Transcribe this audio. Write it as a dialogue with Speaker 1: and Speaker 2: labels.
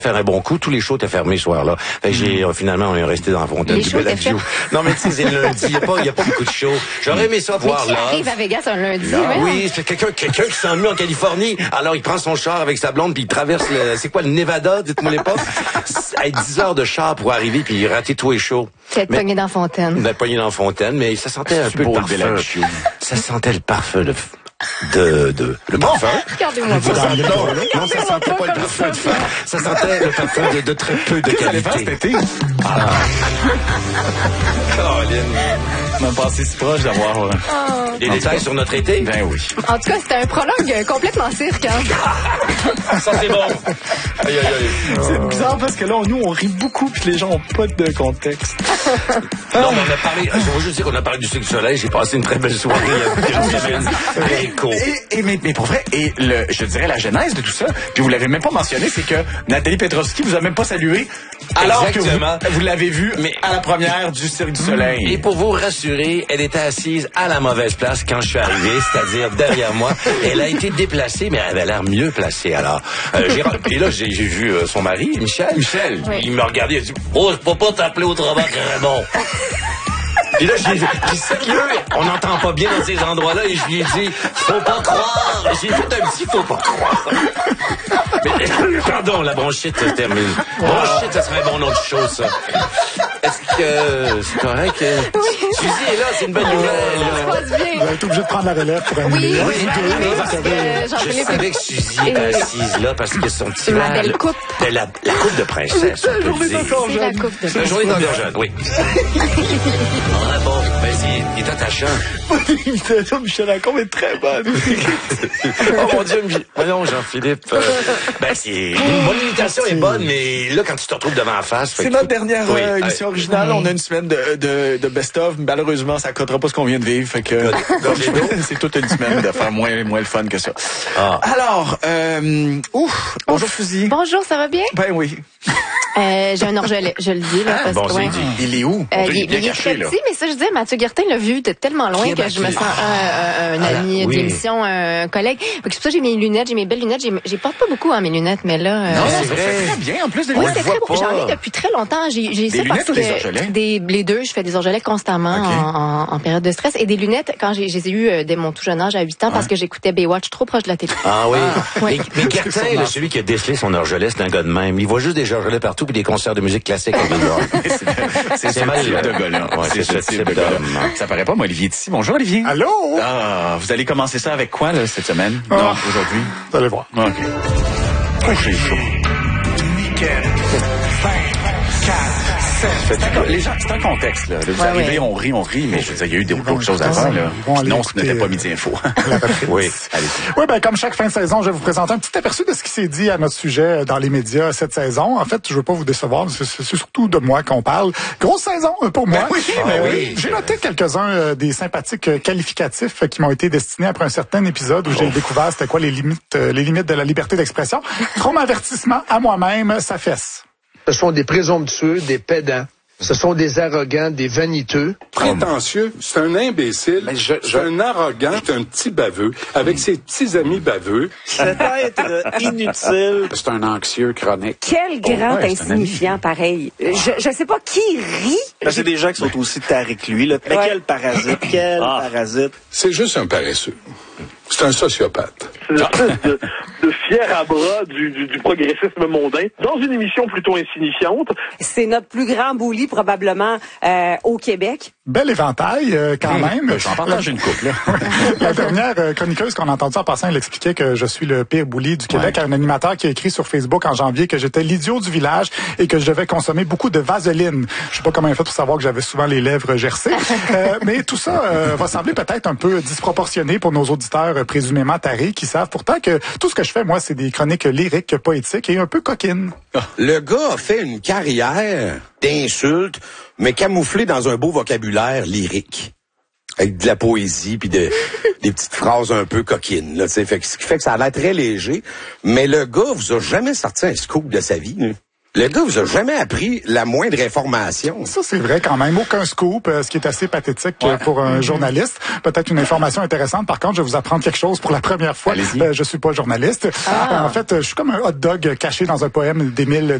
Speaker 1: faire un bon coup, tous les shows étaient fermés ce soir-là. Fait que finalement, on est resté dans la fontaine.
Speaker 2: Les shows étaient fermés.
Speaker 1: Non, mais tu sais, c'est le lundi. Il y a pas beaucoup de shows. J'aurais aimé ça voir là.
Speaker 2: Mais qui arrive à Vegas un lundi,
Speaker 1: oui, c'est quelqu'un qui s'ennuie en Californie. Alors, il prend son char avec sa blonde puis il traverse c'est quoi, le Nevada, dites-moi l'époque? Avec 10 heures de char pour arriver puis rater tous les shows.
Speaker 2: C'est pogné dans la fontaine.
Speaker 1: D'être pogné dans la fontaine, mais ça sentait un peu le parfum. Ça sentait le parfum le parfum.
Speaker 2: Regardez-moi pas.
Speaker 1: Non, ça sentait pas le parfum de femme. Ça sentait le parfum de très peu de qualité. Caroline.
Speaker 3: On a passé si proche d'avoir...
Speaker 1: Des détails sur notre été?
Speaker 3: Ben oui.
Speaker 2: En tout cas, c'était un prologue complètement cirque. Hein?
Speaker 1: Ça, c'est bon. Aïe, aïe, aïe.
Speaker 3: C'est bizarre parce que là, nous, on rit beaucoup puis les gens ont pas de contexte.
Speaker 1: Non, mais on a parlé... Je veux juste dire qu'on a parlé du Cirque du Soleil. J'ai passé une très belle soirée
Speaker 3: mais pour vrai, je dirais la genèse de tout ça, puis vous l'avez même pas mentionné, c'est que Nathalie Petrovski vous a même pas salué alors
Speaker 1: exactement.
Speaker 3: Que vous l'avez vue à la première du Cirque du Soleil.
Speaker 1: Et pour vous rassurer, elle était assise à la mauvaise place quand je suis arrivé, c'est-à-dire derrière moi. Elle a été déplacée, mais elle avait l'air mieux placée. Alors, et là, j'ai vu son mari, Michel.
Speaker 2: Oui.
Speaker 1: Il me regardait, il a dit « Oh, je peux pas t'appeler autrement que Raymond. » Et là, j'ai dit, sérieux, on n'entend pas bien dans ces endroits-là, et je lui ai dit, faut pas croire. J'ai fait un petit faut pas croire. Mais, pardon, la bronchite se termine. Bronchite, ça serait un bon nom de chose, ça. Est-ce que c'est correct? Oui. Suzy est là, c'est une bonne nouvelle.
Speaker 4: Vous allez être obligé de prendre la relève pour un million.
Speaker 2: Oui,
Speaker 1: je savais que Suzy était assise là parce que son petit
Speaker 2: ma belle coupe.
Speaker 1: La coupe de princesse, on peut dire.
Speaker 2: C'est la coupe de
Speaker 1: C'est la journée d'encore jeune, oui. Ah bon, vas-y, il est attachant.
Speaker 3: L'imitation de Michel Lacombe est très bonne.
Speaker 1: Oh mon Dieu, voyons Jean-Philippe. Mon imitation est bonne, mais là, quand tu te retrouves devant la face...
Speaker 3: C'est notre dernière émission originale. On a une semaine de best-of. Malheureusement, ça ne coûtera pas ce qu'on vient de vivre. Fait que c'est toute une semaine de faire moins le fun que ça. Alors, bonjour Suzy.
Speaker 2: Bonjour, ça va bien?
Speaker 3: Ben oui.
Speaker 2: J'ai un orgelet, je le dis. Là, parce que,
Speaker 3: il est où?
Speaker 2: Il est très petit, mais ça, je disais, Mathieu Guertin l'a vu de tellement loin que je me sens un ami d'émission, un collègue. C'est pour ça que j'ai mes lunettes, j'ai mes belles lunettes. J'ai porte pas beaucoup mes lunettes, mais là...
Speaker 3: Non, c'est vrai. Très bien, en plus de
Speaker 2: oui, c'est très beau. J'en ai depuis très longtemps. J'ai
Speaker 3: des lunettes ou des orgelets?
Speaker 2: Les deux. Je fais des orgelets constamment en période de stress. Et des lunettes, quand je les ai eues dès mon tout jeune âge, à 8 ans, parce que j'éctais Baywatch trop proche de la télé.
Speaker 1: Ah oui. Mais Guertin, celui qui a décelé son orgelet, c'est un gars de même. Il voit juste des orgelets partout puis des concerts de musique classique avec
Speaker 3: c'est mal de gars-là. C'est ce type de gars-là. Ça paraît pas, moi, Olivier est ici. Bonjour, Olivier.
Speaker 4: Allô?
Speaker 3: Vous allez commencer ça avec quoi, là, cette semaine? Non, aujourd'hui?
Speaker 4: Vous allez voir.
Speaker 3: OK. J'ai chaud. Les gens, c'est un contexte, là. Vous arrivez, on rit, mais je veux dire, il y a eu d'autres choses à faire, là. Non, ce n'était pas Midi Info.
Speaker 4: Oui. Oui, ben, comme chaque fin de saison, je vais vous présenter un petit aperçu de ce qui s'est dit à notre sujet dans les médias cette saison. En fait, je veux pas vous décevoir, c'est surtout de moi qu'on parle. Grosse saison pour moi. J'ai noté quelques-uns des sympathiques qualificatifs qui m'ont été destinés après un certain épisode où j'ai découvert c'était quoi les limites de la liberté d'expression. Trop m'avertissement à moi-même, ça fesse.
Speaker 5: Ce sont des présomptueux, des pédants. Ce sont des arrogants, des vaniteux.
Speaker 6: Prétentieux, c'est un imbécile, c'est un arrogant, c'est un petit baveux, avec ses petits amis baveux.
Speaker 7: C'est être inutile.
Speaker 6: C'est un anxieux chronique.
Speaker 8: Quel grand insignifiant, pareil. Je sais pas qui rit.
Speaker 7: Ben, c'est des gens qui sont aussi tarés que lui, là. Mais quel parasite, parasite.
Speaker 6: C'est juste un paresseux. C'est un sociopathe.
Speaker 9: C'est une espèce de fier à bras du progressisme mondain, dans une émission plutôt insignifiante.
Speaker 8: C'est notre plus grand bully, probablement, au Québec.
Speaker 4: Bel éventail, quand même.
Speaker 3: J'en partage une couple, là.
Speaker 4: La dernière chroniqueuse qu'on a entendue en passant, elle expliquait que je suis le pire bully du Québec à un animateur qui a écrit sur Facebook en janvier que j'étais l'idiot du village et que je devais consommer beaucoup de vaseline. Je sais pas comment il a fait pour savoir que j'avais souvent les lèvres gercées. Mais tout ça va sembler peut-être un peu disproportionné pour nos auditeurs présumément tarés qui savent pourtant que tout ce que je fais, moi, c'est des chroniques lyriques, poétiques et un peu coquines.
Speaker 10: Le gars a fait une carrière d'insultes, mais camouflée dans un beau vocabulaire lyrique. Avec de la poésie puis des petites phrases un peu coquines, là, tu sais. Ce qui fait que ça a l'air très léger. Mais le gars vous a jamais sorti un scoop de sa vie, là. Le gars vous a jamais appris la moindre information.
Speaker 4: Ça, c'est vrai quand même. Aucun scoop, ce qui est assez pathétique pour un journaliste. Peut-être une information intéressante. Par contre, je vais vous apprendre quelque chose pour la première fois. Je suis pas journaliste. En fait, je suis comme un hot dog caché dans un poème d'Émile